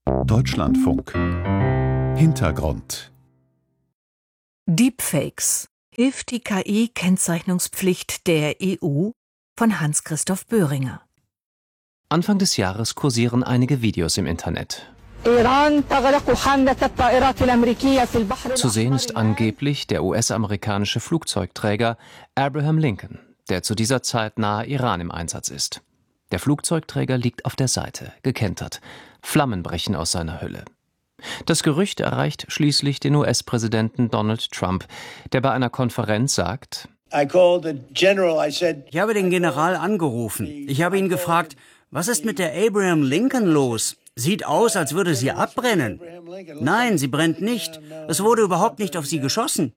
Deutschlandfunk. Hintergrund. Deepfakes. Hilft die KI-Kennzeichnungspflicht der EU? Von Hans-Christoph Böhringer. Anfang des Jahres kursieren einige Videos im Internet. Zu sehen ist angeblich der US-amerikanische Flugzeugträger Abraham Lincoln, der zu dieser Zeit nahe Iran im Einsatz ist. Der Flugzeugträger liegt auf der Seite, gekentert. Flammen brechen aus seiner Hülle. Das Gerücht erreicht schließlich den US-Präsidenten Donald Trump, der bei einer Konferenz sagt: Ich habe den General angerufen. Ich habe ihn gefragt, was ist mit der Abraham Lincoln los? Sieht aus, als würde sie abbrennen. Nein, sie brennt nicht. Es wurde überhaupt nicht auf sie geschossen.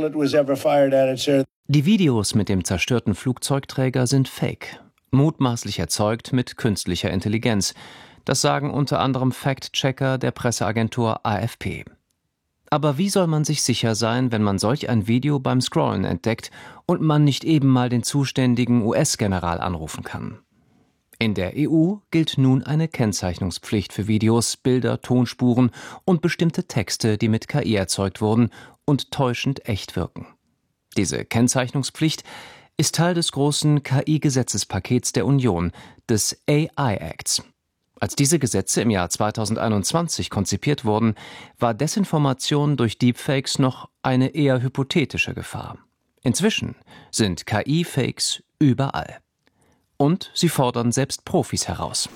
Die Videos mit dem zerstörten Flugzeugträger sind fake, mutmaßlich erzeugt mit künstlicher Intelligenz. Das sagen unter anderem Fact-Checker der Presseagentur AFP. Aber wie soll man sich sicher sein, wenn man solch ein Video beim Scrollen entdeckt und man nicht eben mal den zuständigen US-General anrufen kann? In der EU gilt nun eine Kennzeichnungspflicht für Videos, Bilder, Tonspuren und bestimmte Texte, die mit KI erzeugt wurden und täuschend echt wirken. Diese Kennzeichnungspflicht ist Teil des großen KI-Gesetzespakets der Union, des AI-Acts. Als diese Gesetze im Jahr 2021 konzipiert wurden, war Desinformation durch Deepfakes noch eine eher hypothetische Gefahr. Inzwischen sind KI-Fakes überall. Und sie fordern selbst Profis heraus.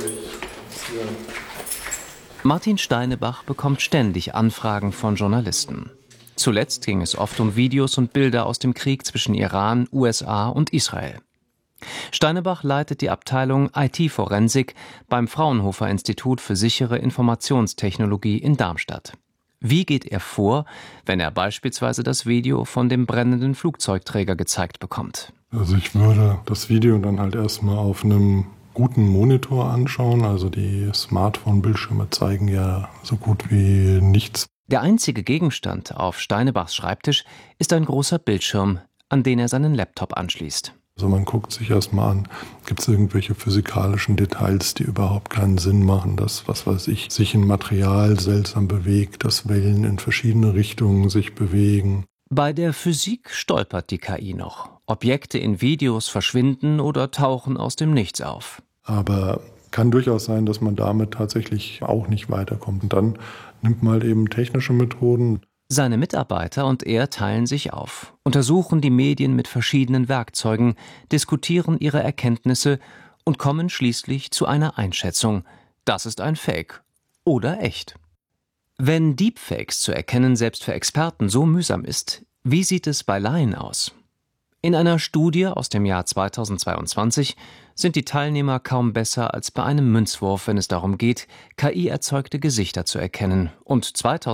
Martin Steinebach bekommt ständig Anfragen von Journalisten. Zuletzt ging es oft um Videos und Bilder aus dem Krieg zwischen Iran, USA und Israel. Steinebach leitet die Abteilung IT-Forensik beim Fraunhofer-Institut für sichere Informationstechnologie in Darmstadt. Wie geht er vor, wenn er beispielsweise das Video von dem brennenden Flugzeugträger gezeigt bekommt? Also ich würde das Video dann halt erstmal auf einem guten Monitor anschauen. Also die Smartphone-Bildschirme zeigen ja so gut wie nichts. Der einzige Gegenstand auf Steinebachs Schreibtisch ist ein großer Bildschirm, an den er seinen Laptop anschließt. Also man guckt sich erstmal an, gibt es irgendwelche physikalischen Details, die überhaupt keinen Sinn machen, dass, was weiß ich, sich ein Material seltsam bewegt, dass Wellen in verschiedene Richtungen sich bewegen. Bei der Physik stolpert die KI noch. Objekte in Videos verschwinden oder tauchen aus dem Nichts auf. Aber kann durchaus sein, dass man damit tatsächlich auch nicht weiterkommt. Und dann nimmt man halt eben technische Methoden. Seine Mitarbeiter und er teilen sich auf, untersuchen die Medien mit verschiedenen Werkzeugen, diskutieren ihre Erkenntnisse und kommen schließlich zu einer Einschätzung: Das ist ein Fake oder echt. Wenn Deepfakes zu erkennen selbst für Experten so mühsam ist, wie sieht es bei Laien aus? In einer Studie aus dem Jahr 2022 sind die Teilnehmer kaum besser als bei einem Münzwurf, wenn es darum geht, KI-erzeugte Gesichter zu erkennen. Und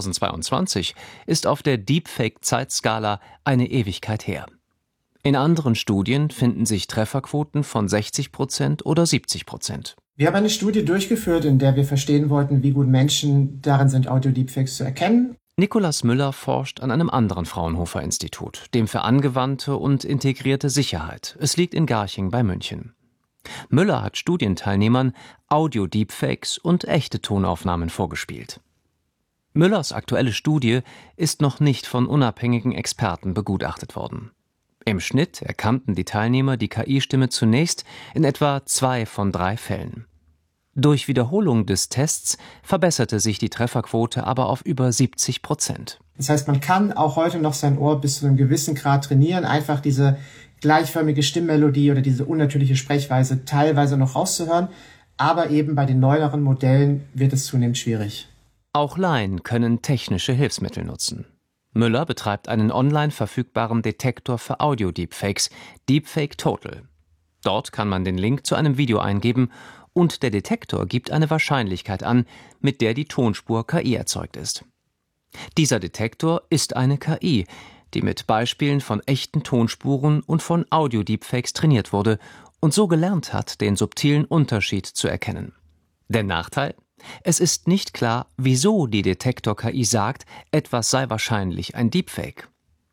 2022 ist auf der Deepfake-Zeitskala eine Ewigkeit her. In anderen Studien finden sich Trefferquoten von 60% oder 70%. Wir haben eine Studie durchgeführt, in der wir verstehen wollten, wie gut Menschen darin sind, Audio-Deepfakes zu erkennen. Nikolaus Müller forscht an einem anderen Fraunhofer-Institut, dem für angewandte und integrierte Sicherheit. Es liegt in Garching bei München. Müller hat Studienteilnehmern Audio-Deepfakes und echte Tonaufnahmen vorgespielt. Müllers aktuelle Studie ist noch nicht von unabhängigen Experten begutachtet worden. Im Schnitt erkannten die Teilnehmer die KI-Stimme zunächst in etwa 2 von 3 Fällen. Durch Wiederholung des Tests verbesserte sich die Trefferquote aber auf über 70%. Das heißt, man kann auch heute noch sein Ohr bis zu einem gewissen Grad trainieren, einfach diese gleichförmige Stimmmelodie oder diese unnatürliche Sprechweise teilweise noch rauszuhören. Aber eben bei den neueren Modellen wird es zunehmend schwierig. Auch Laien können technische Hilfsmittel nutzen. Müller betreibt einen online verfügbaren Detektor für Audio-Deepfakes, Deepfake Total. Dort kann man den Link zu einem Video eingeben und der Detektor gibt eine Wahrscheinlichkeit an, mit der die Tonspur KI erzeugt ist. Dieser Detektor ist eine KI, die mit Beispielen von echten Tonspuren und von Audio-Deepfakes trainiert wurde und so gelernt hat, den subtilen Unterschied zu erkennen. Der Nachteil? Es ist nicht klar, wieso die Detektor-KI sagt, etwas sei wahrscheinlich ein Deepfake.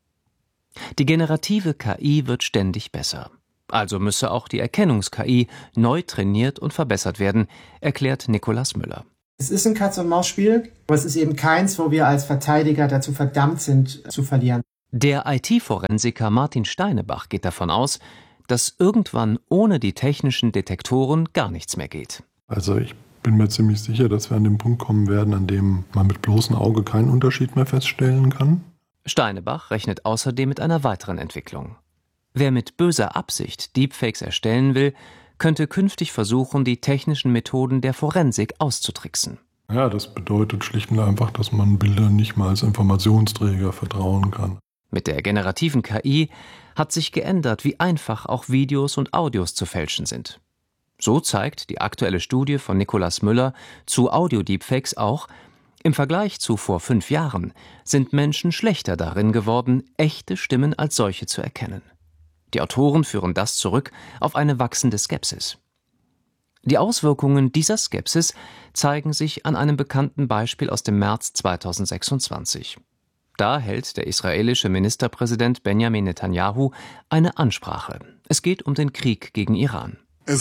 Die generative KI wird ständig besser. Also müsse auch die Erkennungs-KI neu trainiert und verbessert werden, erklärt Nikolaus Müller. Es ist ein Katz-und-Maus-Spiel, aber es ist eben keins, wo wir als Verteidiger dazu verdammt sind, zu verlieren. Der IT-Forensiker Martin Steinebach geht davon aus, dass irgendwann ohne die technischen Detektoren gar nichts mehr geht. Also ich bin mir ziemlich sicher, dass wir an den Punkt kommen werden, an dem man mit bloßem Auge keinen Unterschied mehr feststellen kann. Steinebach rechnet außerdem mit einer weiteren Entwicklung. Wer mit böser Absicht Deepfakes erstellen will, könnte künftig versuchen, die technischen Methoden der Forensik auszutricksen. Ja, das bedeutet schlicht und einfach, dass man Bildern nicht mal als Informationsträger vertrauen kann. Mit der generativen KI hat sich geändert, wie einfach auch Videos und Audios zu fälschen sind. So zeigt die aktuelle Studie von Nicolas Müller zu Audio-Deepfakes auch, im Vergleich zu vor 5 Jahren sind Menschen schlechter darin geworden, echte Stimmen als solche zu erkennen. Die Autoren führen das zurück auf eine wachsende Skepsis. Die Auswirkungen dieser Skepsis zeigen sich an einem bekannten Beispiel aus dem März 2026. Da hält der israelische Ministerpräsident Benjamin Netanyahu eine Ansprache. Es geht um den Krieg gegen Iran.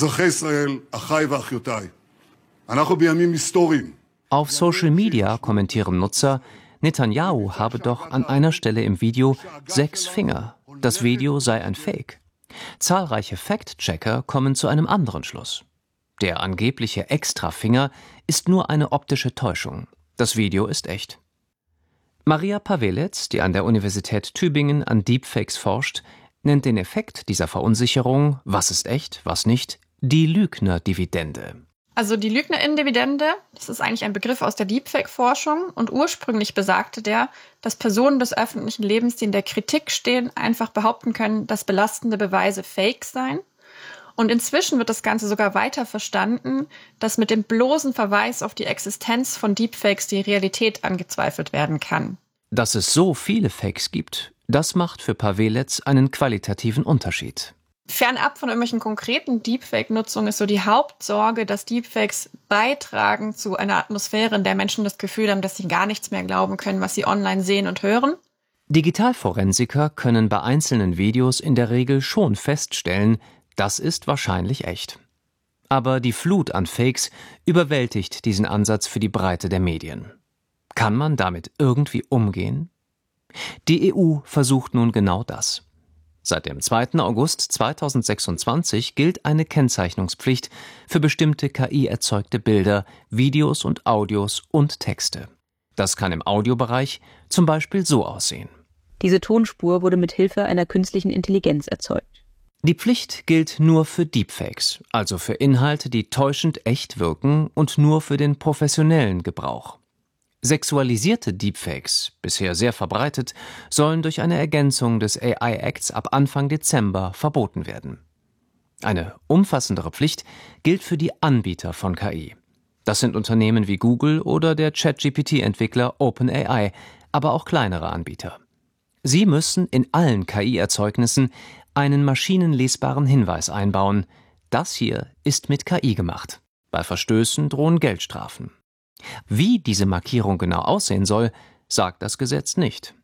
Auf Social Media kommentieren Nutzer, Netanyahu habe doch an einer Stelle im Video 6 Finger. Das Video sei ein Fake. Zahlreiche Fact-Checker kommen zu einem anderen Schluss. Der angebliche Extrafinger ist nur eine optische Täuschung. Das Video ist echt. Maria Pavelec, die an der Universität Tübingen an Deepfakes forscht, nennt den Effekt dieser Verunsicherung, was ist echt, was nicht, die Lügner-Dividende. Also die Lügnerinnen-Dividende, das ist eigentlich ein Begriff aus der Deepfake-Forschung und ursprünglich besagte der, dass Personen des öffentlichen Lebens, die in der Kritik stehen, einfach behaupten können, dass belastende Beweise fake seien. Und inzwischen wird das Ganze sogar weiter verstanden, dass mit dem bloßen Verweis auf die Existenz von Deepfakes die Realität angezweifelt werden kann. Dass es so viele Fakes gibt, das macht für Pavelec einen qualitativen Unterschied. Fernab von irgendwelchen konkreten Deepfake-Nutzungen ist so die Hauptsorge, dass Deepfakes beitragen zu einer Atmosphäre, in der Menschen das Gefühl haben, dass sie gar nichts mehr glauben können, was sie online sehen und hören. Digitalforensiker können bei einzelnen Videos in der Regel schon feststellen, das ist wahrscheinlich echt. Aber die Flut an Fakes überwältigt diesen Ansatz für die Breite der Medien. Kann man damit irgendwie umgehen? Die EU versucht nun genau das. Seit dem 2. August 2026 gilt eine Kennzeichnungspflicht für bestimmte KI-erzeugte Bilder, Videos und Audios und Texte. Das kann im Audiobereich zum Beispiel so aussehen. Diese Tonspur wurde mit Hilfe einer künstlichen Intelligenz erzeugt. Die Pflicht gilt nur für Deepfakes, also für Inhalte, die täuschend echt wirken und nur für den professionellen Gebrauch. Sexualisierte Deepfakes, bisher sehr verbreitet, sollen durch eine Ergänzung des AI-Acts ab Anfang Dezember verboten werden. Eine umfassendere Pflicht gilt für die Anbieter von KI. Das sind Unternehmen wie Google oder der ChatGPT-Entwickler OpenAI, aber auch kleinere Anbieter. Sie müssen in allen KI-Erzeugnissen einen maschinenlesbaren Hinweis einbauen. Das hier ist mit KI gemacht. Bei Verstößen drohen Geldstrafen. Wie diese Markierung genau aussehen soll, sagt das Gesetz nicht.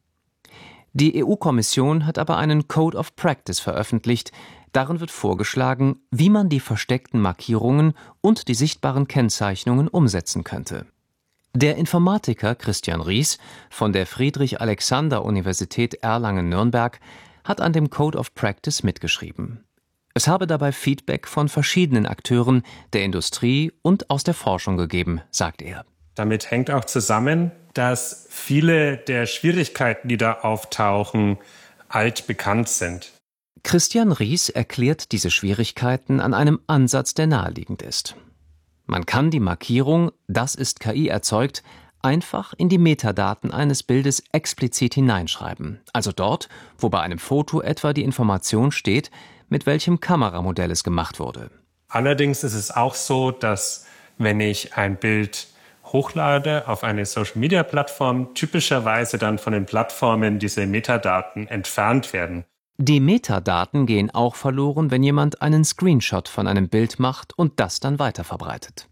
Die EU-Kommission hat aber einen Code of Practice veröffentlicht. Darin wird vorgeschlagen, wie man die versteckten Markierungen und die sichtbaren Kennzeichnungen umsetzen könnte. Der Informatiker Christian Ries von der Friedrich-Alexander-Universität Erlangen-Nürnberg hat an dem Code of Practice mitgeschrieben. Es habe dabei Feedback von verschiedenen Akteuren der Industrie und aus der Forschung gegeben, sagt er. Damit hängt auch zusammen, dass viele der Schwierigkeiten, die da auftauchen, altbekannt sind. Christian Ries erklärt diese Schwierigkeiten an einem Ansatz, der naheliegend ist. Man kann die Markierung, das ist KI erzeugt, einfach in die Metadaten eines Bildes explizit hineinschreiben, also dort, wo bei einem Foto etwa die Information steht, mit welchem Kameramodell es gemacht wurde. Allerdings ist es auch so, dass wenn ich ein Bild hochlade auf eine Social-Media-Plattform, typischerweise dann von den Plattformen diese Metadaten entfernt werden. Die Metadaten gehen auch verloren, wenn jemand einen Screenshot von einem Bild macht und das dann weiterverbreitet.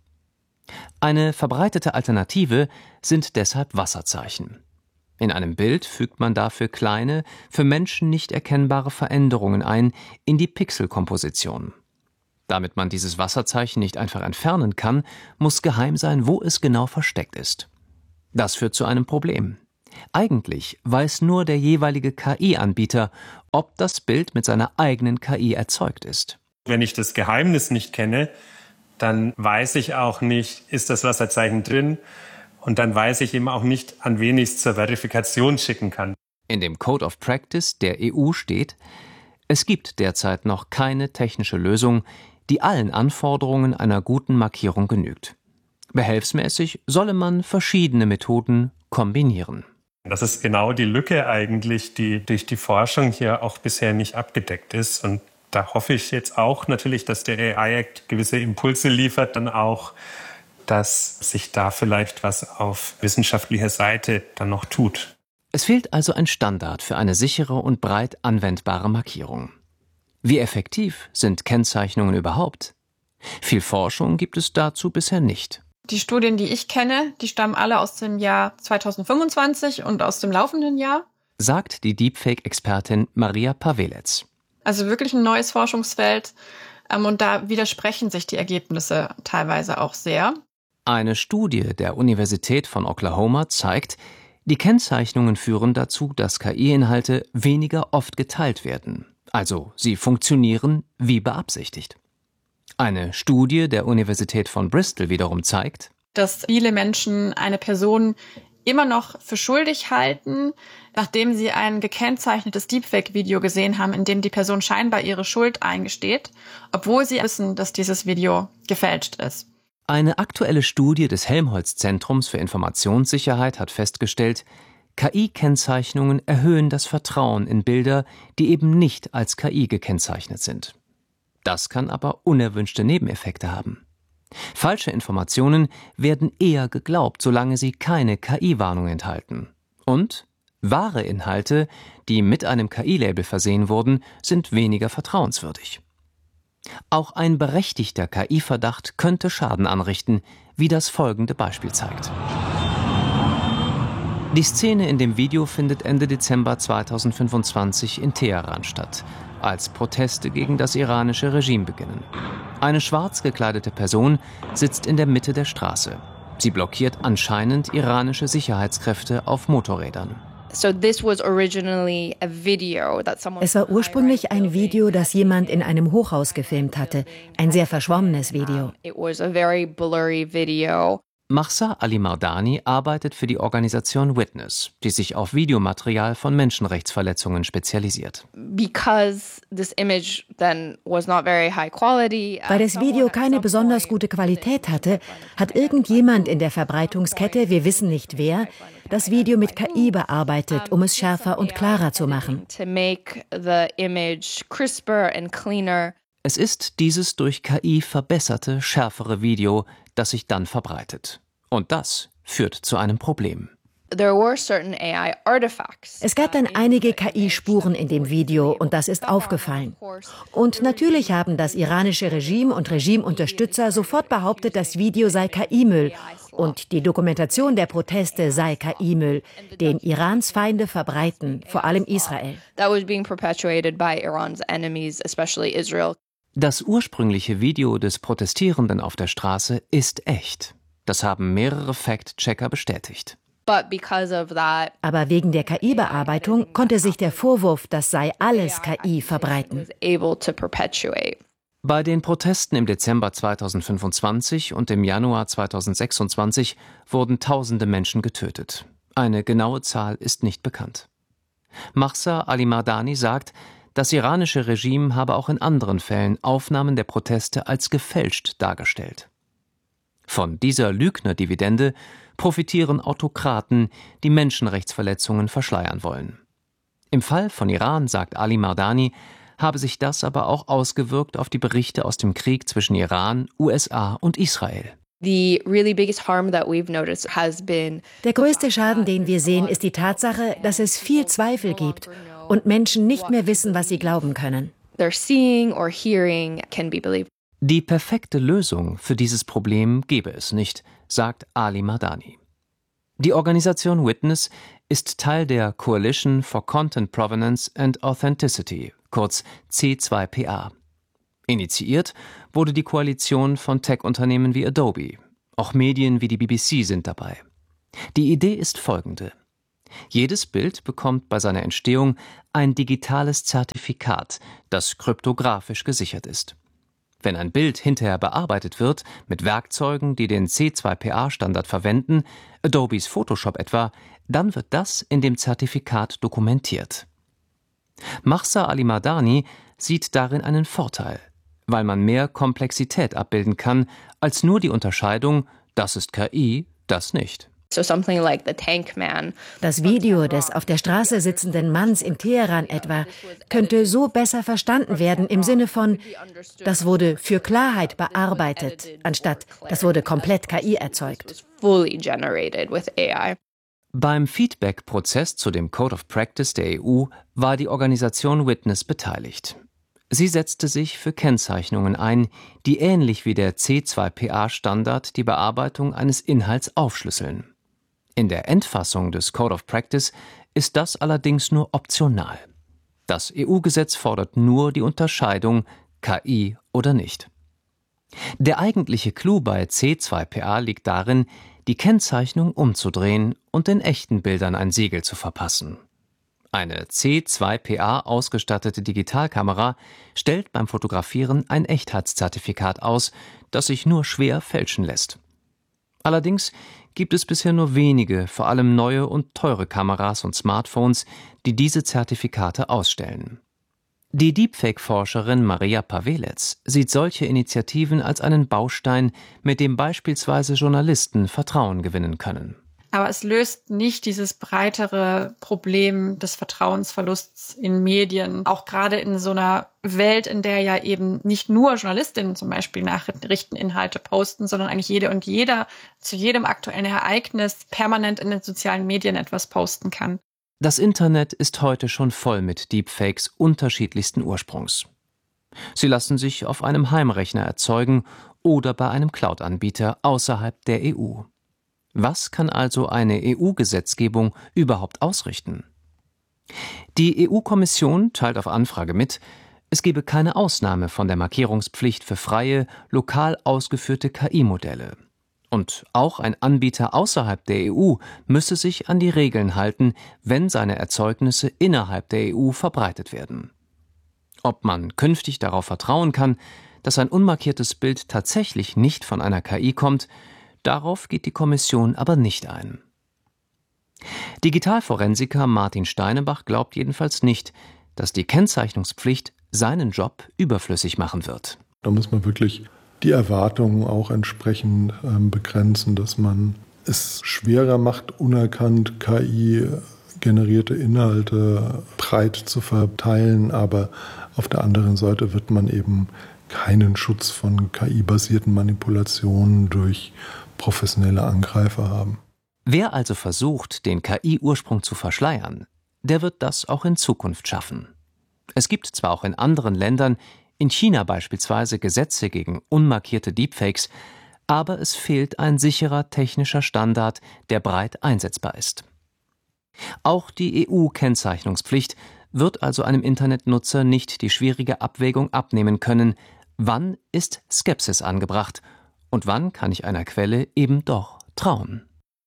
Eine verbreitete Alternative sind deshalb Wasserzeichen. In einem Bild fügt man dafür kleine, für Menschen nicht erkennbare Veränderungen ein in die Pixelkomposition. Damit man dieses Wasserzeichen nicht einfach entfernen kann, muss geheim sein, wo es genau versteckt ist. Das führt zu einem Problem. Eigentlich weiß nur der jeweilige KI-Anbieter, ob das Bild mit seiner eigenen KI erzeugt ist. Wenn ich das Geheimnis nicht kenne, dann weiß ich auch nicht, ist das Wasserzeichen drin? Und dann weiß ich eben auch nicht, an wen ich es zur Verifikation schicken kann. In dem Code of Practice der EU steht: Es gibt derzeit noch keine technische Lösung, die allen Anforderungen einer guten Markierung genügt. Behelfsmäßig solle man verschiedene Methoden kombinieren. Das ist genau die Lücke eigentlich, die durch die Forschung hier auch bisher nicht abgedeckt ist. Und da hoffe ich jetzt auch natürlich, dass der AI Act gewisse Impulse liefert, dann auch, dass sich da vielleicht was auf wissenschaftlicher Seite dann noch tut. Es fehlt also ein Standard für eine sichere und breit anwendbare Markierung. Wie effektiv sind Kennzeichnungen überhaupt? Viel Forschung gibt es dazu bisher nicht. Die Studien, die ich kenne, die stammen alle aus dem Jahr 2025 und aus dem laufenden Jahr, sagt die Deepfake-Expertin Maria Pavelec. Also wirklich ein neues Forschungsfeld. Und da widersprechen sich die Ergebnisse teilweise auch sehr. Eine Studie der Universität von Oklahoma zeigt, die Kennzeichnungen führen dazu, dass KI-Inhalte weniger oft geteilt werden. Also sie funktionieren wie beabsichtigt. Eine Studie der Universität von Bristol wiederum zeigt, dass viele Menschen eine Person immer noch für schuldig halten, nachdem sie ein gekennzeichnetes Deepfake-Video gesehen haben, in dem die Person scheinbar ihre Schuld eingesteht, obwohl sie wissen, dass dieses Video gefälscht ist. Eine aktuelle Studie des Helmholtz-Zentrums für Informationssicherheit hat festgestellt, KI-Kennzeichnungen erhöhen das Vertrauen in Bilder, die eben nicht als KI gekennzeichnet sind. Das kann aber unerwünschte Nebeneffekte haben. Falsche Informationen werden eher geglaubt, solange sie keine KI-Warnung enthalten. Und wahre Inhalte, die mit einem KI-Label versehen wurden, sind weniger vertrauenswürdig. Auch ein berechtigter KI-Verdacht könnte Schaden anrichten, wie das folgende Beispiel zeigt. Die Szene in dem Video findet Ende Dezember 2025 in Teheran statt, als Proteste gegen das iranische Regime beginnen. Eine schwarz gekleidete Person sitzt in der Mitte der Straße. Sie blockiert anscheinend iranische Sicherheitskräfte auf Motorrädern. Es war ursprünglich ein Video, das jemand in einem Hochhaus gefilmt hatte. Ein sehr verschwommenes Video. Mahsa Ali-Mardani arbeitet für die Organisation Witness, die sich auf Videomaterial von Menschenrechtsverletzungen spezialisiert. Weil das Video keine besonders gute Qualität hatte, hat irgendjemand in der Verbreitungskette, wir wissen nicht wer, das Video mit KI bearbeitet, um es schärfer und klarer zu machen. Es ist dieses durch KI verbesserte, schärfere Video, das sich dann verbreitet. Und das führt zu einem Problem. Es gab dann einige KI-Spuren in dem Video und das ist aufgefallen. Und natürlich haben das iranische Regime und Regimeunterstützer sofort behauptet, das Video sei KI-Müll und die Dokumentation der Proteste sei KI-Müll, den Irans Feinde verbreiten, vor allem Israel. Das ursprüngliche Video des Protestierenden auf der Straße ist echt. Das haben mehrere Fact-Checker bestätigt. Aber wegen der KI-Bearbeitung konnte sich der Vorwurf, das sei alles KI, verbreiten. Bei den Protesten im Dezember 2025 und im Januar 2026 wurden Tausende Menschen getötet. Eine genaue Zahl ist nicht bekannt. Mahsa Ali-Mardani sagt, das iranische Regime habe auch in anderen Fällen Aufnahmen der Proteste als gefälscht dargestellt. Von dieser Lügnerdividende profitieren Autokraten, die Menschenrechtsverletzungen verschleiern wollen. Im Fall von Iran, sagt Ali-Mardani, habe sich das aber auch ausgewirkt auf die Berichte aus dem Krieg zwischen Iran, USA und Israel. Der größte Schaden, den wir sehen, ist die Tatsache, dass es viel Zweifel gibt und Menschen nicht mehr wissen, was sie glauben können. Die perfekte Lösung für dieses Problem gebe es nicht, sagt Ali-Mardani. Die Organisation Witness ist Teil der Coalition for Content Provenance and Authenticity, kurz C2PA. Initiiert wurde die Koalition von Tech-Unternehmen wie Adobe. Auch Medien wie die BBC sind dabei. Die Idee ist folgende: Jedes Bild bekommt bei seiner Entstehung ein digitales Zertifikat, das kryptografisch gesichert ist. Wenn ein Bild hinterher bearbeitet wird, mit Werkzeugen, die den C2PA-Standard verwenden, Adobes Photoshop etwa, dann wird das in dem Zertifikat dokumentiert. Mahsa Ali-Madani sieht darin einen Vorteil, weil man mehr Komplexität abbilden kann, als nur die Unterscheidung, das ist KI, das nicht. Das Video des auf der Straße sitzenden Manns in Teheran etwa könnte so besser verstanden werden im Sinne von, das wurde für Klarheit bearbeitet, anstatt das wurde komplett KI erzeugt. Beim Feedback-Prozess zu dem Code of Practice der EU war die Organisation Witness beteiligt. Sie setzte sich für Kennzeichnungen ein, die ähnlich wie der C2PA-Standard die Bearbeitung eines Inhalts aufschlüsseln. In der Endfassung des Code of Practice ist das allerdings nur optional. Das EU-Gesetz fordert nur die Unterscheidung KI oder nicht. Der eigentliche Clou bei C2PA liegt darin, die Kennzeichnung umzudrehen und den echten Bildern ein Siegel zu verpassen. Eine C2PA ausgestattete Digitalkamera stellt beim Fotografieren ein Echtheitszertifikat aus, das sich nur schwer fälschen lässt. Allerdings gibt es bisher nur wenige, vor allem neue und teure Kameras und Smartphones, die diese Zertifikate ausstellen. Die Deepfake-Forscherin Maria Pavelec sieht solche Initiativen als einen Baustein, mit dem beispielsweise Journalisten Vertrauen gewinnen können. Aber es löst nicht dieses breitere Problem des Vertrauensverlusts in Medien. Auch gerade in so einer Welt, in der ja eben nicht nur Journalistinnen zum Beispiel Nachrichteninhalte posten, sondern eigentlich jede und jeder zu jedem aktuellen Ereignis permanent in den sozialen Medien etwas posten kann. Das Internet ist heute schon voll mit Deepfakes unterschiedlichsten Ursprungs. Sie lassen sich auf einem Heimrechner erzeugen oder bei einem Cloud-Anbieter außerhalb der EU. Was kann also eine EU-Gesetzgebung überhaupt ausrichten? Die EU-Kommission teilt auf Anfrage mit, es gebe keine Ausnahme von der Markierungspflicht für freie, lokal ausgeführte KI-Modelle. Und auch ein Anbieter außerhalb der EU müsse sich an die Regeln halten, wenn seine Erzeugnisse innerhalb der EU verbreitet werden. Ob man künftig darauf vertrauen kann, dass ein unmarkiertes Bild tatsächlich nicht von einer KI kommt, darauf geht die Kommission aber nicht ein. Digitalforensiker Martin Steinebach glaubt jedenfalls nicht, dass die Kennzeichnungspflicht seinen Job überflüssig machen wird. Da muss man wirklich die Erwartungen auch entsprechend begrenzen, dass man es schwerer macht, unerkannt KI-generierte Inhalte breit zu verteilen, aber auf der anderen Seite wird man eben keinen Schutz von KI-basierten Manipulationen durch professionelle Angreifer haben. Wer also versucht, den KI-Ursprung zu verschleiern, der wird das auch in Zukunft schaffen. Es gibt zwar auch in anderen Ländern, in China beispielsweise, Gesetze gegen unmarkierte Deepfakes, aber es fehlt ein sicherer technischer Standard, der breit einsetzbar ist. Auch die EU-Kennzeichnungspflicht wird also einem Internetnutzer nicht die schwierige Abwägung abnehmen können, wann ist Skepsis angebracht und wann kann ich einer Quelle eben doch trauen.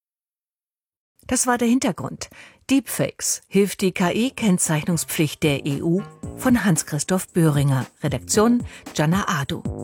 Das war der Hintergrund. Deepfakes, hilft die KI-Kennzeichnungspflicht der EU von Hans-Christoph Böhringer. Redaktion Jana Ado.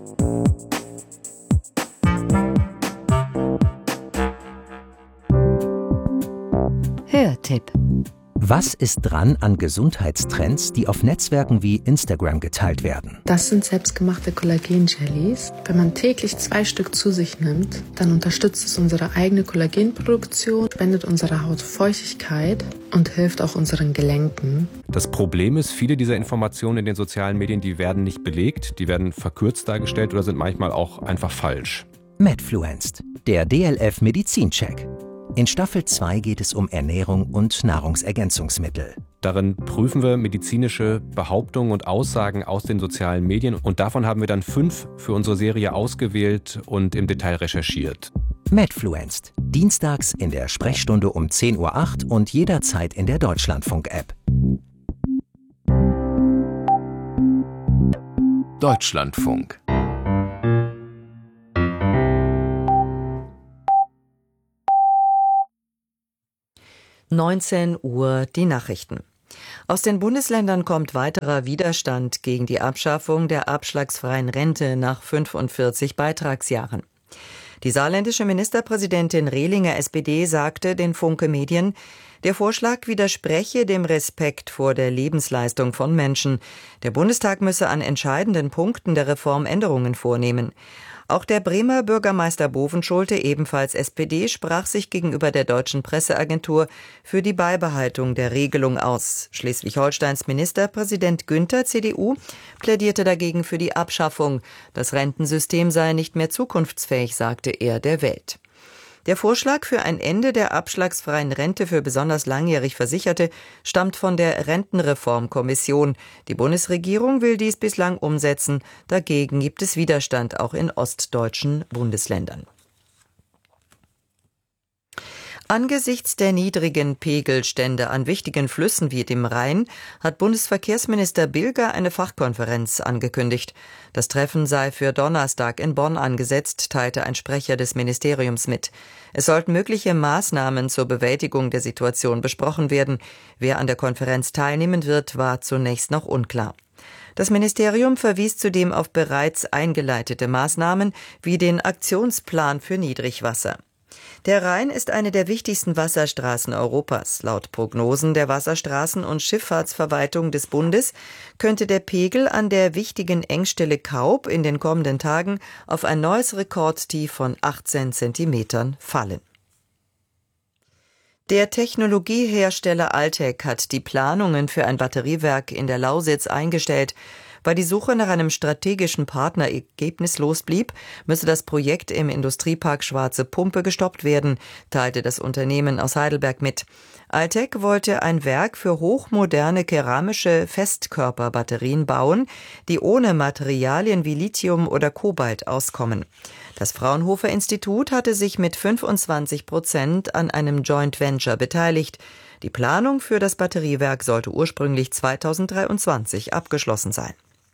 Hörtipp. Was ist dran an Gesundheitstrends, die auf Netzwerken wie Instagram geteilt werden? Das sind selbstgemachte Kollagen-Jellies. Wenn man täglich 2 Stück zu sich nimmt, dann unterstützt es unsere eigene Kollagenproduktion, spendet unserer Haut Feuchtigkeit und hilft auch unseren Gelenken. Das Problem ist, viele dieser Informationen in den sozialen Medien, die werden nicht belegt, die werden verkürzt dargestellt oder sind manchmal auch einfach falsch. Medfluenced, der DLF Medizincheck. In Staffel 2 geht es um Ernährung und Nahrungsergänzungsmittel. Darin prüfen wir medizinische Behauptungen und Aussagen aus den sozialen Medien und davon haben wir dann 5 für unsere Serie ausgewählt und im Detail recherchiert. Medfluenced, dienstags in der Sprechstunde um 10:08 Uhr und jederzeit in der Deutschlandfunk-App. Deutschlandfunk. (19 Uhr) die Nachrichten. Aus den Bundesländern kommt weiterer Widerstand gegen die Abschaffung der abschlagsfreien Rente nach 45 Beitragsjahren. Die saarländische Ministerpräsidentin Rehlinger SPD sagte den Funke Medien, der Vorschlag widerspreche dem Respekt vor der Lebensleistung von Menschen. Der Bundestag müsse an entscheidenden Punkten der Reform Änderungen vornehmen. Auch der Bremer Bürgermeister Bovenschulte, ebenfalls SPD, sprach sich gegenüber der deutschen Presseagentur für die Beibehaltung der Regelung aus. Schleswig-Holsteins Ministerpräsident Günther, CDU, plädierte dagegen für die Abschaffung. Das Rentensystem sei nicht mehr zukunftsfähig, sagte er der Welt. Der Vorschlag für ein Ende der abschlagsfreien Rente für besonders langjährig Versicherte stammt von der Rentenreformkommission. Die Bundesregierung will dies bislang umsetzen. Dagegen gibt es Widerstand auch in ostdeutschen Bundesländern. Angesichts der niedrigen Pegelstände an wichtigen Flüssen wie dem Rhein hat Bundesverkehrsminister Bilger eine Fachkonferenz angekündigt. Das Treffen sei für Donnerstag in Bonn angesetzt, teilte ein Sprecher des Ministeriums mit. Es sollten mögliche Maßnahmen zur Bewältigung der Situation besprochen werden. Wer an der Konferenz teilnehmen wird, war zunächst noch unklar. Das Ministerium verwies zudem auf bereits eingeleitete Maßnahmen wie den Aktionsplan für Niedrigwasser. Der Rhein ist eine der wichtigsten Wasserstraßen Europas. Laut Prognosen der Wasserstraßen- und Schifffahrtsverwaltung des Bundes könnte der Pegel an der wichtigen Engstelle Kaub in den kommenden Tagen auf ein neues Rekordtief von 18 Zentimetern fallen. Der Technologiehersteller Altec hat die Planungen für ein Batteriewerk in der Lausitz eingestellt. Weil die Suche nach einem strategischen Partner ergebnislos blieb, müsse das Projekt im Industriepark Schwarze Pumpe gestoppt werden, teilte das Unternehmen aus Heidelberg mit. Altec wollte ein Werk für hochmoderne keramische Festkörperbatterien bauen, die ohne Materialien wie Lithium oder Kobalt auskommen. Das Fraunhofer Institut hatte sich mit 25% an einem Joint Venture beteiligt. Die Planung für das Batteriewerk sollte ursprünglich 2023 abgeschlossen sein.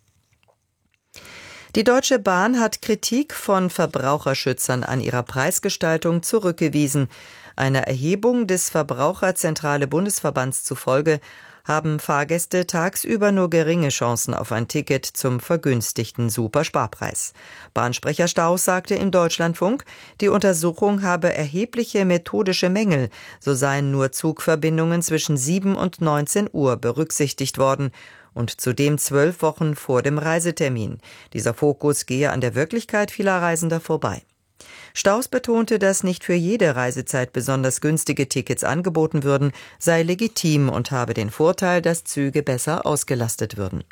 Die Deutsche Bahn hat Kritik von Verbraucherschützern an ihrer Preisgestaltung zurückgewiesen. Einer Erhebung des Verbraucherzentrale Bundesverbands zufolge haben Fahrgäste tagsüber nur geringe Chancen auf ein Ticket zum vergünstigten Supersparpreis. Bahnsprecher Staus sagte im Deutschlandfunk, die Untersuchung habe erhebliche methodische Mängel. So seien nur Zugverbindungen zwischen 7 und 19 Uhr berücksichtigt worden. Und zudem 12 Wochen vor dem Reisetermin. Dieser Fokus gehe an der Wirklichkeit vieler Reisender vorbei. Staus betonte, dass nicht für jede Reisezeit besonders günstige Tickets angeboten würden, sei legitim und habe den Vorteil, dass Züge besser ausgelastet würden.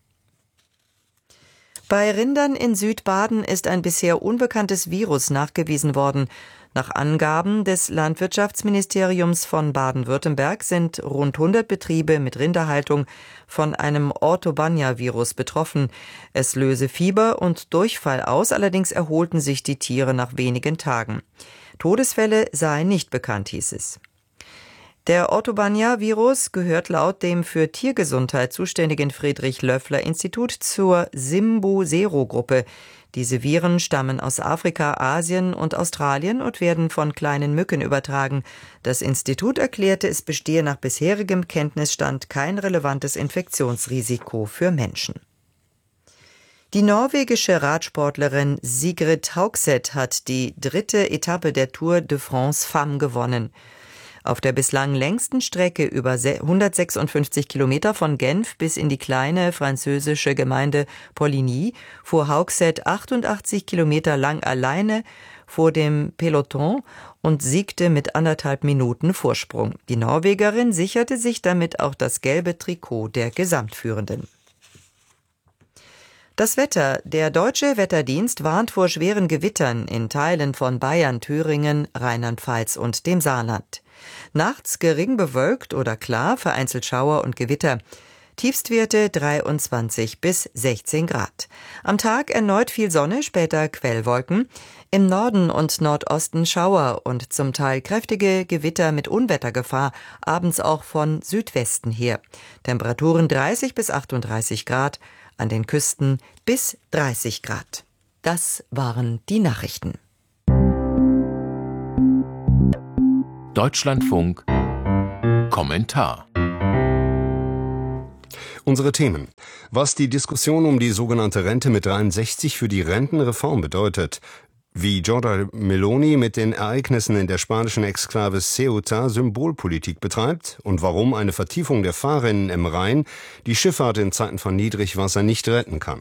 Bei Rindern in Südbaden ist ein bisher unbekanntes Virus nachgewiesen worden. Nach Angaben des Landwirtschaftsministeriums von Baden-Württemberg sind rund 100 Betriebe mit Rinderhaltung von einem Ortobanja-Virus betroffen. Es löse Fieber und Durchfall aus, allerdings erholten sich die Tiere nach wenigen Tagen. Todesfälle seien nicht bekannt, hieß es. Der Ortobanja-Virus gehört laut dem für Tiergesundheit zuständigen Friedrich-Löffler-Institut zur Simbu-Sero-Gruppe. Diese Viren stammen aus Afrika, Asien und Australien und werden von kleinen Mücken übertragen. Das Institut erklärte, es bestehe nach bisherigem Kenntnisstand kein relevantes Infektionsrisiko für Menschen. Die norwegische Radsportlerin Sigrid Haugseth hat die 3. Etappe der Tour de France Femmes gewonnen. Auf der bislang längsten Strecke über 156 Kilometer von Genf bis in die kleine französische Gemeinde Poligny fuhr Haugseth 88 Kilometer lang alleine vor dem Peloton und siegte mit 1,5 Minuten Vorsprung. Die Norwegerin sicherte sich damit auch das gelbe Trikot der Gesamtführenden. Das Wetter. Der Deutsche Wetterdienst warnt vor schweren Gewittern in Teilen von Bayern, Thüringen, Rheinland-Pfalz und dem Saarland. Nachts gering bewölkt oder klar, vereinzelt Schauer und Gewitter. Tiefstwerte 23 bis 16 Grad. Am Tag erneut viel Sonne, später Quellwolken. Im Norden und Nordosten Schauer und zum Teil kräftige Gewitter mit Unwettergefahr, abends auch von Südwesten her. Temperaturen 30 bis 38 Grad. an den Küsten bis 30 Grad. Das waren die Nachrichten. Deutschlandfunk Kommentar. Unsere Themen. Was die Diskussion um die sogenannte Rente mit 63 für die Rentenreform bedeutet. Wie Giorgia Meloni mit den Ereignissen in der spanischen Exklave Ceuta Symbolpolitik betreibt und warum eine Vertiefung der Fahrrinnen im Rhein die Schifffahrt in Zeiten von Niedrigwasser nicht retten kann.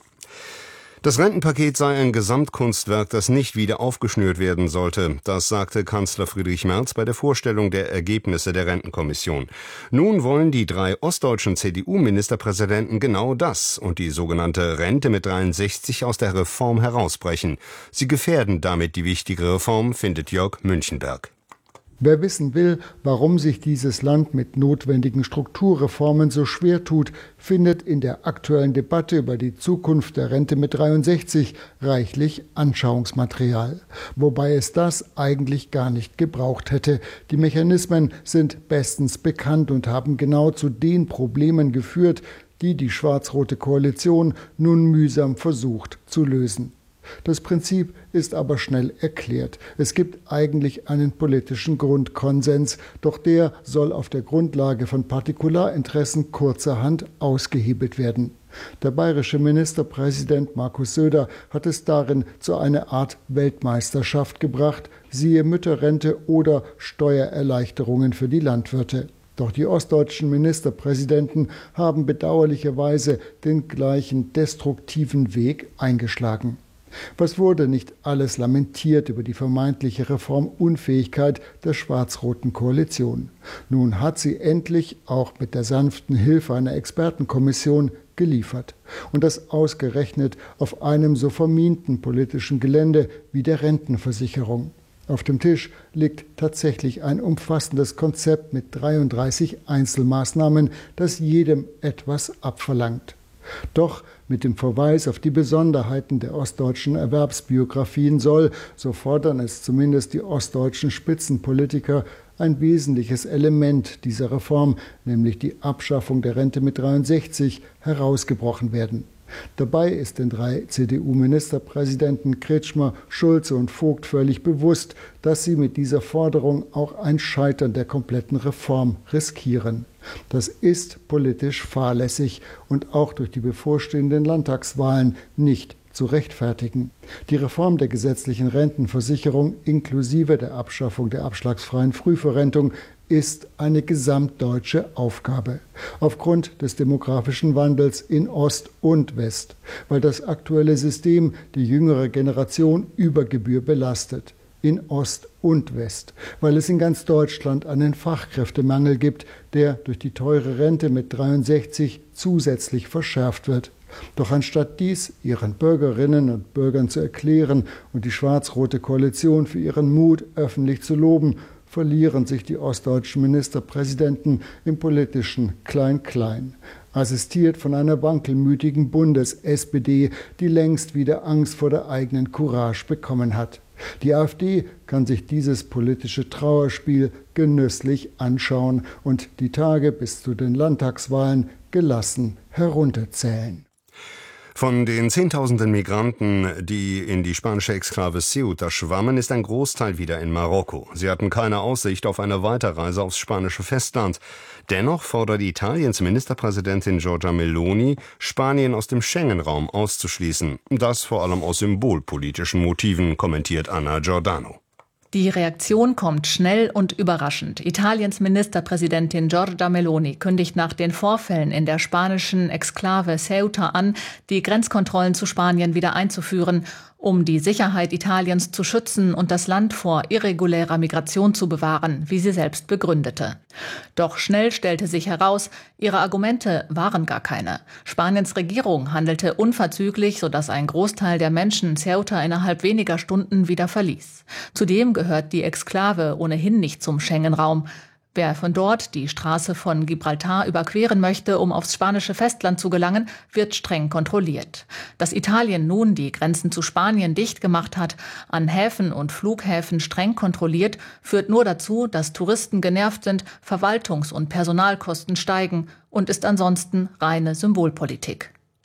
Das Rentenpaket sei ein Gesamtkunstwerk, das nicht wieder aufgeschnürt werden sollte. Das sagte Kanzler Friedrich Merz bei der Vorstellung der Ergebnisse der Rentenkommission. Nun wollen die 3 ostdeutschen CDU-Ministerpräsidenten genau das und die sogenannte Rente mit 63 aus der Reform herausbrechen. Sie gefährden damit die wichtige Reform, findet Jörg Münchenberg. Wer wissen will, warum sich dieses Land mit notwendigen Strukturreformen so schwer tut, findet in der aktuellen Debatte über die Zukunft der Rente mit 63 reichlich Anschauungsmaterial. Wobei es das eigentlich gar nicht gebraucht hätte. Die Mechanismen sind bestens bekannt und haben genau zu den Problemen geführt, die die schwarz-rote Koalition nun mühsam versucht zu lösen. Das Prinzip ist aber schnell erklärt. Es gibt eigentlich einen politischen Grundkonsens, doch der soll auf der Grundlage von Partikularinteressen kurzerhand ausgehebelt werden. Der bayerische Ministerpräsident Markus Söder hat es darin zu einer Art Weltmeisterschaft gebracht, siehe Mütterrente oder Steuererleichterungen für die Landwirte. Doch die ostdeutschen Ministerpräsidenten haben bedauerlicherweise den gleichen destruktiven Weg eingeschlagen. Was wurde nicht alles lamentiert über die vermeintliche Reformunfähigkeit der schwarz-roten Koalition? Nun hat sie endlich auch mit der sanften Hilfe einer Expertenkommission geliefert. Und das ausgerechnet auf einem so verminten politischen Gelände wie der Rentenversicherung. Auf dem Tisch liegt tatsächlich ein umfassendes Konzept mit 33 Einzelmaßnahmen, das jedem etwas abverlangt. Doch mit dem Verweis auf die Besonderheiten der ostdeutschen Erwerbsbiografien soll, so fordern es zumindest die ostdeutschen Spitzenpolitiker, ein wesentliches Element dieser Reform, nämlich die Abschaffung der Rente mit 63, herausgebrochen werden. Dabei ist den 3 CDU-Ministerpräsidenten Kretschmer, Schulze und Vogt völlig bewusst, dass sie mit dieser Forderung auch ein Scheitern der kompletten Reform riskieren. Das ist politisch fahrlässig und auch durch die bevorstehenden Landtagswahlen nicht zu rechtfertigen. Die Reform der gesetzlichen Rentenversicherung inklusive der Abschaffung der abschlagsfreien Frühverrentung ist eine gesamtdeutsche Aufgabe. Aufgrund des demografischen Wandels in Ost und West, weil das aktuelle System die jüngere Generation über Gebühr belastet. In Ost und West, weil es in ganz Deutschland einen Fachkräftemangel gibt, der durch die teure Rente mit 63 zusätzlich verschärft wird. Doch anstatt dies ihren Bürgerinnen und Bürgern zu erklären und die schwarz-rote Koalition für ihren Mut öffentlich zu loben, verlieren sich die ostdeutschen Ministerpräsidenten im politischen Klein-Klein. Assistiert von einer wankelmütigen Bundes-SPD, die längst wieder Angst vor der eigenen Courage bekommen hat. Die AfD kann sich dieses politische Trauerspiel genüsslich anschauen und die Tage bis zu den Landtagswahlen gelassen herunterzählen. Von den Zehntausenden Migranten, die in die spanische Exklave Ceuta schwammen, ist ein Großteil wieder in Marokko. Sie hatten keine Aussicht auf eine Weiterreise aufs spanische Festland. Dennoch fordert Italiens Ministerpräsidentin Giorgia Meloni, Spanien aus dem Schengen-Raum auszuschließen. Das vor allem aus symbolpolitischen Motiven, kommentiert Anna Giordano. Die Reaktion kommt schnell und überraschend. Italiens Ministerpräsidentin Giorgia Meloni kündigt nach den Vorfällen in der spanischen Exklave Ceuta an, die Grenzkontrollen zu Spanien wieder einzuführen, um die Sicherheit Italiens zu schützen und das Land vor irregulärer Migration zu bewahren, wie sie selbst begründete. Doch schnell stellte sich heraus, ihre Argumente waren gar keine. Spaniens Regierung handelte unverzüglich, sodass ein Großteil der Menschen Ceuta innerhalb weniger Stunden wieder verließ. Zudem gehört die Exklave ohnehin nicht zum Schengen-Raum. Wer von dort die Straße von Gibraltar überqueren möchte, um aufs spanische Festland zu gelangen, wird streng kontrolliert. Dass Italien nun die Grenzen zu Spanien dicht gemacht hat, an Häfen und Flughäfen streng kontrolliert, führt nur dazu, dass Touristen genervt sind, Verwaltungs- und Personalkosten steigen und ist ansonsten reine Symbolpolitik.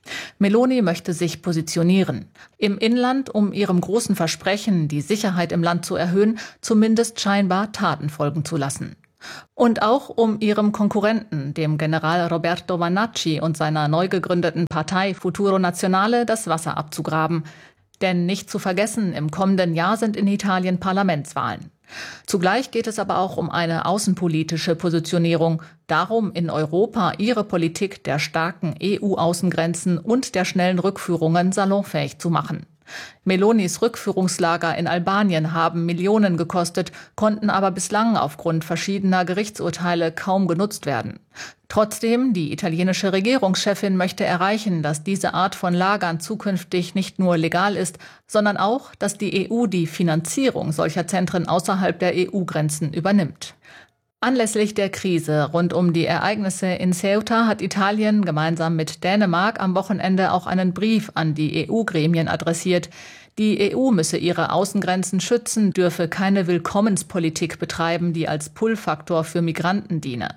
Meloni möchte sich positionieren. Im Inland, um ihrem großen Versprechen, die Sicherheit im Land zu erhöhen, zumindest scheinbar Taten folgen zu lassen. Und auch um ihrem Konkurrenten, dem General Roberto Vannacci und seiner neu gegründeten Partei Futuro Nazionale, das Wasser abzugraben. Denn nicht zu vergessen, im kommenden Jahr sind in Italien Parlamentswahlen. Zugleich geht es aber auch um eine außenpolitische Positionierung, darum, in Europa ihre Politik der starken EU-Außengrenzen und der schnellen Rückführungen salonfähig zu machen. Melonis Rückführungslager in Albanien haben Millionen gekostet, konnten aber bislang aufgrund verschiedener Gerichtsurteile kaum genutzt werden. Trotzdem, die italienische Regierungschefin möchte erreichen, dass diese Art von Lagern zukünftig nicht nur legal ist, sondern auch, dass die EU die Finanzierung solcher Zentren außerhalb der EU-Grenzen übernimmt. Anlässlich der Krise rund um die Ereignisse in Ceuta hat Italien gemeinsam mit Dänemark am Wochenende auch einen Brief an die EU-Gremien adressiert. Die EU müsse ihre Außengrenzen schützen, dürfe keine Willkommenspolitik betreiben, die als Pull-Faktor für Migranten diene.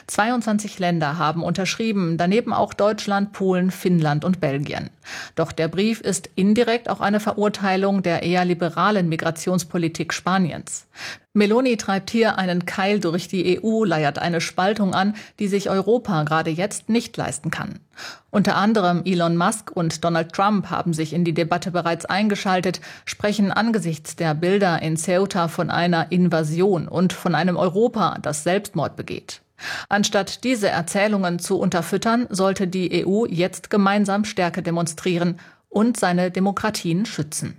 22 Länder haben unterschrieben, daneben auch Deutschland, Polen, Finnland und Belgien. Doch der Brief ist indirekt auch eine Verurteilung der eher liberalen Migrationspolitik Spaniens. Meloni treibt hier einen Keil durch die EU, leiert eine Spaltung an, die sich Europa gerade jetzt nicht leisten kann. Unter anderem Elon Musk und Donald Trump haben sich in die Debatte bereits eingeschaltet, sprechen angesichts der Bilder in Ceuta von einer Invasion und von einem Europa, das Selbstmord begeht. Anstatt diese Erzählungen zu unterfüttern, sollte die EU jetzt gemeinsam Stärke demonstrieren und seine Demokratien schützen.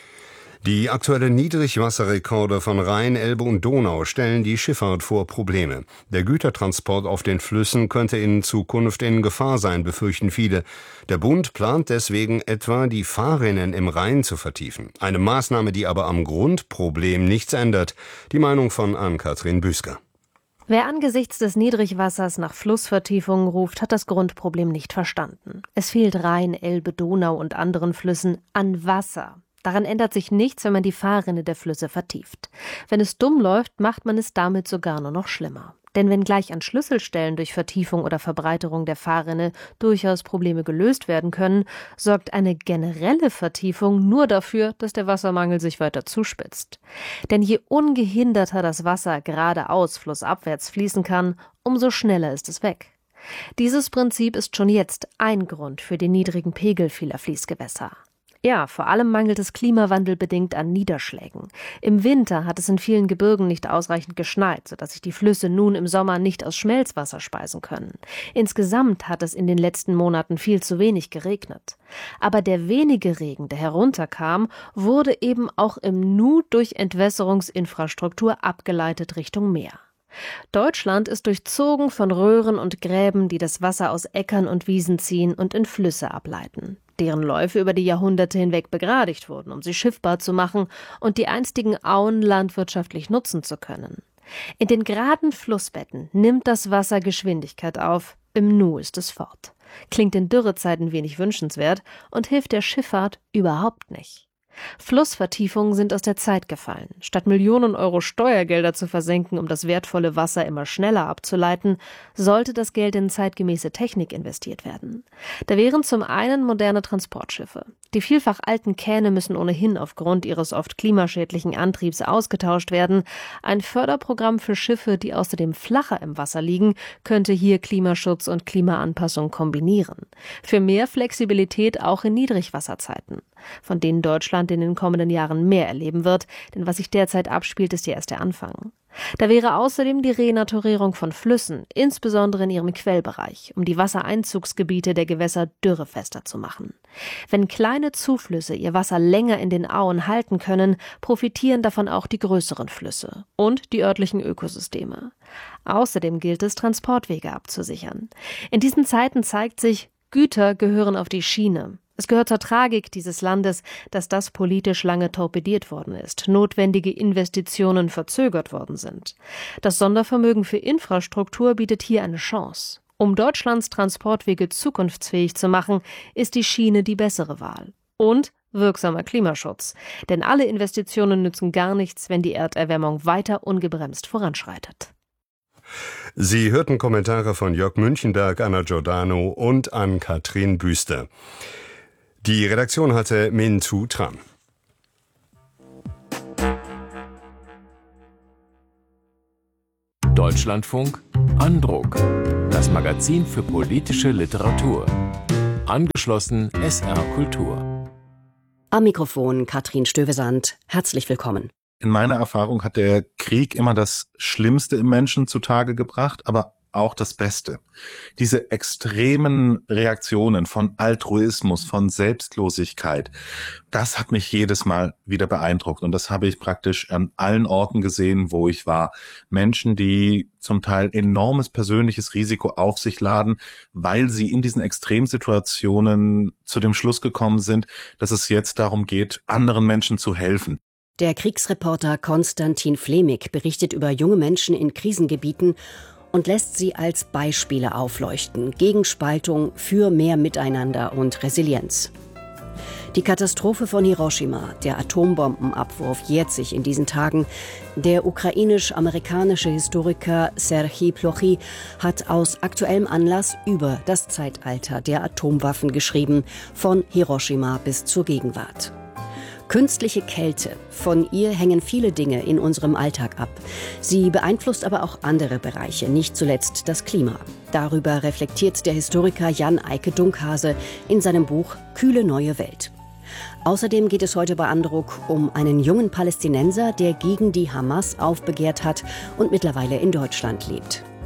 Die aktuellen Niedrigwasserrekorde von Rhein, Elbe und Donau stellen die Schifffahrt vor Probleme. Der Gütertransport auf den Flüssen könnte in Zukunft in Gefahr sein, befürchten viele. Der Bund plant deswegen etwa, die Fahrrinnen im Rhein zu vertiefen. Eine Maßnahme, die aber am Grundproblem nichts ändert. Die Meinung von Ann-Kathrin Büsker. Wer angesichts des Niedrigwassers nach Flussvertiefungen ruft, hat das Grundproblem nicht verstanden. Es fehlt Rhein, Elbe, Donau und anderen Flüssen an Wasser. Daran ändert sich nichts, wenn man die Fahrrinne der Flüsse vertieft. Wenn es dumm läuft, macht man es damit sogar nur noch schlimmer. Denn wenn gleich an Schlüsselstellen durch Vertiefung oder Verbreiterung der Fahrrinne durchaus Probleme gelöst werden können, sorgt eine generelle Vertiefung nur dafür, dass der Wassermangel sich weiter zuspitzt. Denn je ungehinderter das Wasser geradeaus flussabwärts fließen kann, umso schneller ist es weg. Dieses Prinzip ist schon jetzt ein Grund für den niedrigen Pegel vieler Fließgewässer. Ja, vor allem mangelt es klimawandelbedingt an Niederschlägen. Im Winter hat es in vielen Gebirgen nicht ausreichend geschneit, sodass sich die Flüsse nun im Sommer nicht aus Schmelzwasser speisen können. Insgesamt hat es in den letzten Monaten viel zu wenig geregnet. Aber der wenige Regen, der herunterkam, wurde eben auch im Nu durch Entwässerungsinfrastruktur abgeleitet Richtung Meer. Deutschland ist durchzogen von Röhren und Gräben, die das Wasser aus Äckern und Wiesen ziehen und in Flüsse ableiten, deren Läufe über die Jahrhunderte hinweg begradigt wurden, um sie schiffbar zu machen und die einstigen Auen landwirtschaftlich nutzen zu können. In den geraden Flussbetten nimmt das Wasser Geschwindigkeit auf, im Nu ist es fort. Klingt in Dürrezeiten wenig wünschenswert und hilft der Schifffahrt überhaupt nicht. Flussvertiefungen sind aus der Zeit gefallen. Statt Millionen Euro Steuergelder zu versenken, um das wertvolle Wasser immer schneller abzuleiten, sollte das Geld in zeitgemäße Technik investiert werden. Da wären zum einen moderne Transportschiffe. Die vielfach alten Kähne müssen ohnehin aufgrund ihres oft klimaschädlichen Antriebs ausgetauscht werden. Ein Förderprogramm für Schiffe, die außerdem flacher im Wasser liegen, könnte hier Klimaschutz und Klimaanpassung kombinieren. Für mehr Flexibilität auch in Niedrigwasserzeiten, von denen Deutschland in den kommenden Jahren mehr erleben wird, denn was sich derzeit abspielt, ist ja erst der Anfang. Da wäre außerdem die Renaturierung von Flüssen, insbesondere in ihrem Quellbereich, um die Wassereinzugsgebiete der Gewässer dürrefester zu machen. Wenn kleine Zuflüsse ihr Wasser länger in den Auen halten können, profitieren davon auch die größeren Flüsse und die örtlichen Ökosysteme. Außerdem gilt es, Transportwege abzusichern. In diesen Zeiten zeigt sich, Güter gehören auf die Schiene. Es gehört zur Tragik dieses Landes, dass das politisch lange torpediert worden ist, notwendige Investitionen verzögert worden sind. Das Sondervermögen für Infrastruktur bietet hier eine Chance. Um Deutschlands Transportwege zukunftsfähig zu machen, ist die Schiene die bessere Wahl. Und wirksamer Klimaschutz. Denn alle Investitionen nützen gar nichts, wenn die Erderwärmung weiter ungebremst voranschreitet. Sie hörten Kommentare von Jörg Münchenberg, Anna Giordano und Ann-Kathrin Büster. Die Redaktion hatte Min Tu Tran. Deutschlandfunk Andruck. Das Magazin für politische Literatur. Angeschlossen SR Kultur. Am Mikrofon Katrin Stövesand. Herzlich willkommen. In meiner Erfahrung hat der Krieg immer das Schlimmste im Menschen zutage gebracht, aber auch das Beste. Diese extremen Reaktionen von Altruismus, von Selbstlosigkeit, das hat mich jedes Mal wieder beeindruckt. Und das habe ich praktisch an allen Orten gesehen, wo ich war. Menschen, die zum Teil enormes persönliches Risiko auf sich laden, weil sie in diesen Extremsituationen zu dem Schluss gekommen sind, dass es jetzt darum geht, anderen Menschen zu helfen. Der Kriegsreporter Konstantin Flemig berichtet über junge Menschen in Krisengebieten und lässt sie als Beispiele aufleuchten, gegen Spaltung, für mehr Miteinander und Resilienz. Die Katastrophe von Hiroshima, der Atombombenabwurf, jährt sich in diesen Tagen. Der ukrainisch-amerikanische Historiker Serhij Plochy hat aus aktuellem Anlass über das Zeitalter der Atomwaffen geschrieben, von Hiroshima bis zur Gegenwart. Künstliche Kälte, von ihr hängen viele Dinge in unserem Alltag ab. Sie beeinflusst aber auch andere Bereiche, nicht zuletzt das Klima. Darüber reflektiert der Historiker Jan Eike Dunkhase in seinem Buch Kühle neue Welt. Außerdem geht es heute bei Andruck um einen jungen Palästinenser, der gegen die Hamas aufbegehrt hat und mittlerweile in Deutschland lebt.